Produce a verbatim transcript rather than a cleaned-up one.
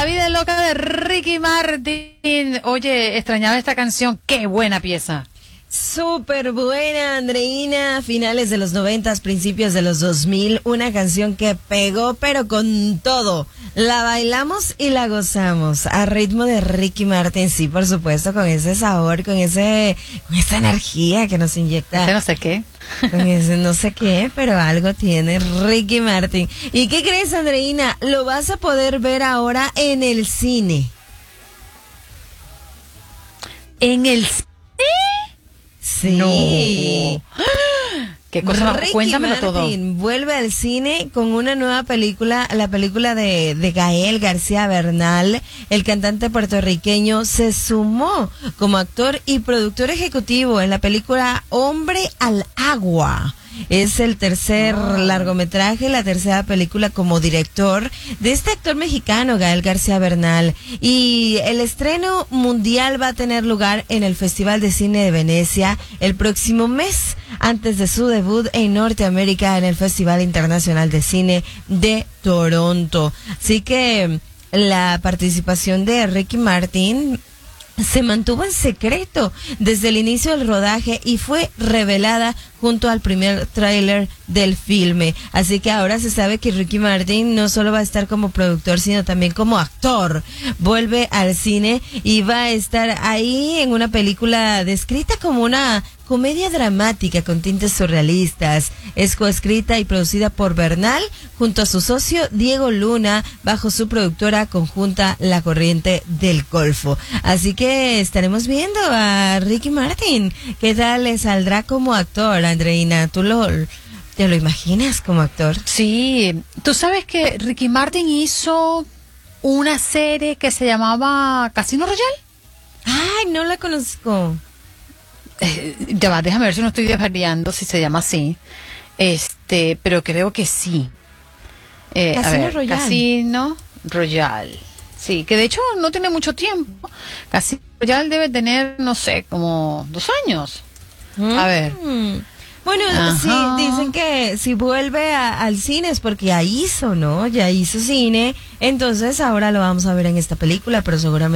La vida loca de Ricky Martin. Oye, extrañaba esta canción. Qué buena pieza. Súper buena, Andreina, finales de los noventas, principios de los dos mil, una canción que pegó pero con todo. La bailamos y la gozamos a ritmo de Ricky Martin, sí, por supuesto, con ese sabor, con ese, con esa energía que nos inyecta. Ese no sé qué. Con ese no sé qué, pero algo tiene Ricky Martin. ¿Y qué crees, Andreina? Lo vas a poder ver ahora en el cine. ¿En el cine? Sí. No. ¿Qué cosa más? Ricky Cuéntamelo Martin todo. vuelve al cine con una nueva película, la película de, de Gael García Bernal. El cantante puertorriqueño se sumó como actor y productor ejecutivo en la película Hombre al Agua. Es el tercer oh. largometraje, la tercera película como director de este actor mexicano, Gael García Bernal. Y el estreno mundial va a tener lugar en el Festival de Cine de Venecia el próximo mes, antes de su debut en Norteamérica en el Festival Internacional de Cine de Toronto. Así que la participación de Ricky Martin se mantuvo en secreto desde el inicio del rodaje y fue revelada junto al primer tráiler del filme. Así que ahora se sabe que Ricky Martin no solo va a estar como productor, sino también como actor. Vuelve al cine y va a estar ahí en una película descrita como una comedia dramática con tintes surrealistas. Es coescrita y producida por Bernal junto a su socio Diego Luna bajo su productora conjunta La Corriente del Golfo. Así que estaremos viendo a Ricky Martin. ¿Qué tal le saldrá como actor, Andreina? ¿Tú lo, te lo imaginas como actor? Sí, tú sabes que Ricky Martin hizo una serie que se llamaba Casino Royale. Ay, no la conozco. Eh, ya va, déjame ver si no estoy desvariando, si se llama así. Este, pero creo que sí. Eh, Casino a ver, Royale. Casino Royale. Sí, que de hecho no tiene mucho tiempo. Casino Royale debe tener, no sé, como dos años. Mm. A ver. Bueno, Ajá. sí, dicen que si vuelve a, al cine es porque ya hizo, ¿no? Ya hizo cine. Entonces ahora lo vamos a ver en esta película, pero seguramente